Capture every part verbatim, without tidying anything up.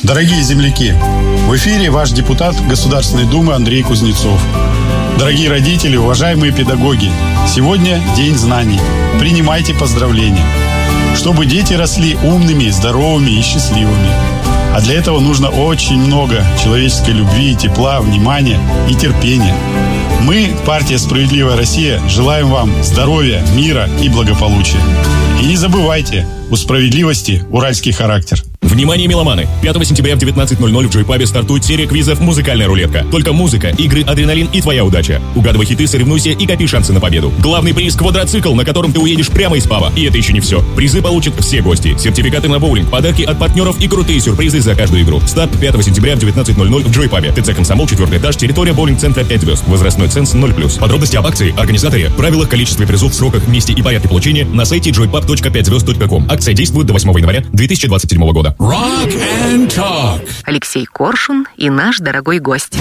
Дорогие земляки, в эфире ваш депутат Государственной Думы Андрей Кузнецов. Дорогие родители, уважаемые педагоги, сегодня День знаний. Принимайте поздравления. Чтобы дети росли умными, здоровыми и счастливыми. А для этого нужно очень много человеческой любви, тепла, внимания и терпения. Мы, партия «Справедливая Россия», желаем вам здоровья, мира и благополучия. И не забывайте, у справедливости уральский характер. Внимание, меломаны! пятого сентября в девятнадцать ноль ноль в Джойпабе стартует серия квизов «Музыкальная рулетка». Только музыка, игры, адреналин и твоя удача. Угадывай хиты, соревнуйся и копи шансы на победу. Главный приз – квадроцикл, на котором ты уедешь прямо из паба. И это еще не все. Призы получат все гости. Сертификаты на боулинг, подарки от партнеров и крутые сюрпризы за каждую игру. Старт пятого сентября в девятнадцать ноль ноль в Джойпабе. ТЦ «Комсомол», четвертый этаж, территория боулинг-центра пять звезд. Возрастной ценз ноль плюс. Подробности об акции, организаторе, правилах, количестве призов, сроках, месте и порядке получения на сайте джойпаб точка пять звезд точка ком. Акция действует до восьмого января две тысячи двадцать седьмого года. Rock and Talk. Алексей Коршун и наш дорогой гость.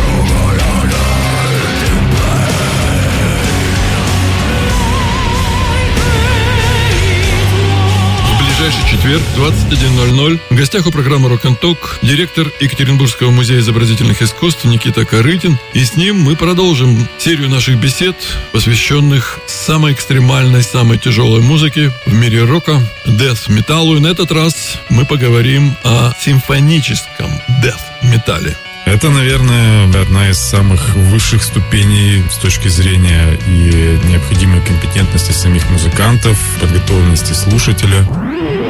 В ближайший четверг, двадцать один ноль ноль, в гостях у программы Rock and Talk директор Екатеринбургского музея изобразительных искусств Никита Корытин. И с ним мы продолжим серию наших бесед, посвященных самой экстремальной, самой тяжелой музыке в мире рока, дэт-металлу. И на этот раз мы поговорим о симфоническом дэт-металле. Это, наверное, одна из самых высших ступеней с точки зрения и необходимой компетентности самих музыкантов, подготовленности слушателя.